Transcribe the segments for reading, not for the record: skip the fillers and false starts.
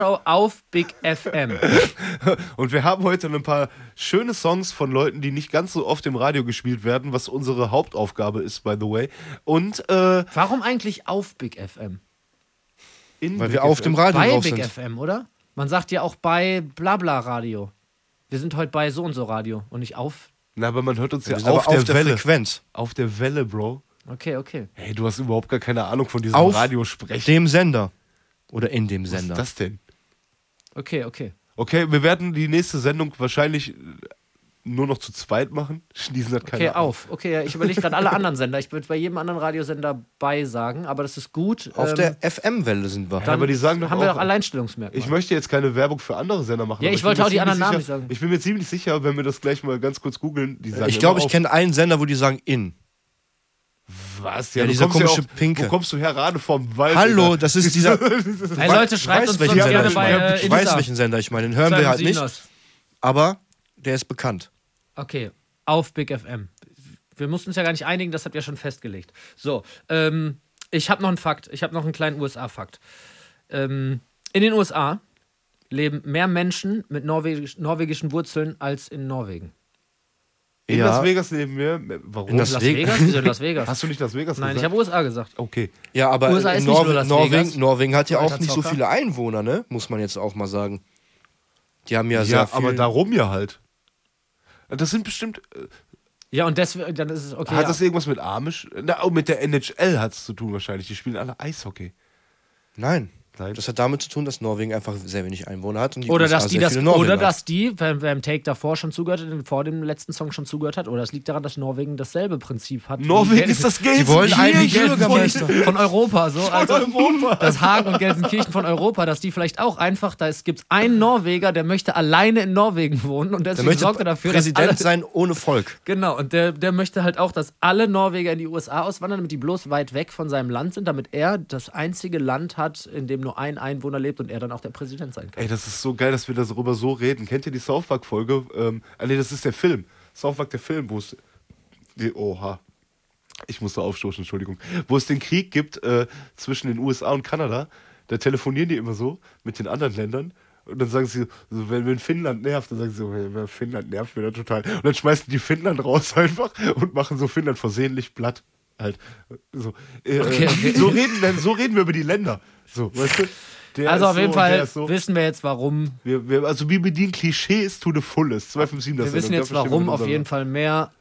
auf Big FM. Und wir haben heute ein paar schöne Songs von Leuten, die nicht ganz so oft im Radio gespielt werden, was unsere Hauptaufgabe ist, by the way. Und warum eigentlich auf Big FM? Weil wir auf dem Radio bei drauf Big sind. FM, oder? Man sagt ja auch bei Blabla Radio. Wir sind heute bei so und so Radio und nicht auf. Na, aber man hört uns ja Wir sind auf aber der Welle. Frequenz. Auf der Welle, Bro. Okay. Hey, du hast überhaupt gar keine Ahnung von diesem Auf Radiosprechen. dem Sender. Oder in dem Was Sender. ist das denn? Okay. Okay, wir werden die nächste Sendung wahrscheinlich nur noch zu zweit machen. Schließen hat keine Okay, auf. Okay, ja, ich überlege gerade alle anderen Sender. Ich würde bei jedem anderen Radiosender bei sagen, aber das ist gut. Auf der FM-Welle sind wir. Ja, aber die sagen doch haben wir auch, doch Alleinstellungsmerkmal. ich möchte jetzt keine Werbung für andere Sender machen. Ja, aber ich wollte bin mir auch die anderen ziemlich Namen sicher- nicht sagen. Ich bin mir ziemlich sicher, wenn wir das gleich mal ganz kurz googeln, die sagen Ich glaube, immer ich kenne einen Sender, wo die sagen in. Was? Ja, du dieser kommst komische auch, Pinke. Wo kommst du her? Rade vom Wald. Hallo, Alter. das ist dieser. Hey Leute, schreibt uns welchen sonst Sender gerne ich bei meine. Ich weiß, Insta. welchen Sender ich meine. Den hören wir halt nicht. Aber der ist bekannt. Okay, auf Big FM. Wir mussten uns ja gar nicht einigen, das habt ihr schon festgelegt. So, ich habe noch einen Fakt. Ich habe noch einen kleinen USA-Fakt. In den USA leben mehr Menschen mit norwegischen Wurzeln als in Norwegen. In Ja. Las Vegas leben wir. Warum? In Las Las Vegas? Vegas? Wieso in Las Vegas? Hast du nicht Las Vegas Nein, ich gesagt? habe USA gesagt. Okay. Ja, aber USA ist nicht nur Las Vegas. Norwegen hat ja auch Alter nicht so Zocker. viele Einwohner, ne? Muss man jetzt auch mal sagen. Die haben ja sehr Ja, viel. aber darum ja halt. Das sind bestimmt. Ja, und deswegen, dann ist es okay. Hat ja. das irgendwas mit Amish? Na, mit der NHL hat es zu tun wahrscheinlich. Die spielen alle Eishockey. Nein. Nein. Das hat damit zu tun, dass Norwegen einfach sehr wenig Einwohner hat. Und die Oder USA dass die sehr das, viele Norweger oder hat. dass die, wer im Take davor schon zugehört hat, vor dem letzten Song schon zugehört hat, oder es liegt daran, dass Norwegen dasselbe Prinzip hat. Norwegen ist das Geld. Die wollen eigentlich Bürgermeister. von Europa, so. Also, Europa. dass Hagen und Gelsenkirchen von Europa, dass die vielleicht auch einfach, da gibt einen Norweger, der möchte alleine in Norwegen wohnen und Der deswegen möchte sorgt er dafür, dass Präsident alle, sein ohne Volk. genau, und der möchte halt auch, dass alle Norweger in die USA auswandern, damit die bloß weit weg von seinem Land sind, damit er das einzige Land hat, in dem nur ein Einwohner lebt und er dann auch der Präsident sein kann. Ey, das ist so geil, dass wir darüber so reden. Kennt ihr die South Park-Folge? Nee, das ist der Film. South Park, der Film, wo es. Oha. Ich musste aufstoßen, Entschuldigung. Wo es den Krieg gibt zwischen den USA und Kanada. Da telefonieren die immer so mit den anderen Ländern. Und dann sagen sie, so, wenn Finnland nervt, dann sagen sie so, hey, Finnland nervt mir da total. Und dann schmeißen die Finnland raus einfach und machen so Finnland versehentlich platt. Halt. So, Okay. so reden wir über die Länder. So, weißt du? Der Also ist auf jeden so und der Fall ist so. wissen wir jetzt, warum. Also wir bedienen Klischees to the fullest. 257 das Wir wissen jetzt, warum auf jeden Fall mehr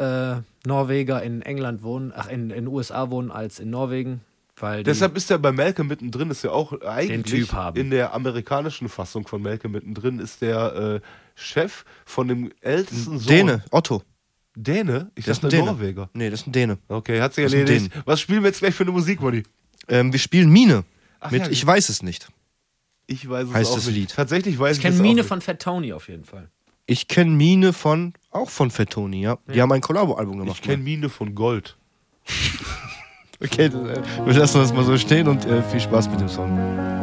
Norweger in England wohnen, in den USA wohnen als in Norwegen. Weil die, Deshalb ist er bei Malcolm mittendrin, ist ja auch eigentlich Typ haben. in der amerikanischen Fassung von Malcolm mittendrin, ist der Chef von dem ältesten Sohn. Däne, Otto. Däne? Ich Das ist dachte ein Däne. Norweger. Nee, das ist ein Däne. Okay, hat sich Das ist ein erledigt. Däne. Was spielen wir jetzt gleich für eine Musik, Buddy? Wir spielen Mine. Ach Mit ja, Ich weiß es nicht. Ich weiß es heißt auch das nicht. Lied. Tatsächlich weiß ich ich es kenne auch Mine nicht. von Fat Tony auf jeden Fall. Ich kenne Mine auch von Fat Tony, ja. Die haben ein Kollabo-Album gemacht. Ich kenne Mine von Gold. Okay, wir lassen das mal so stehen und viel Spaß mit dem Song.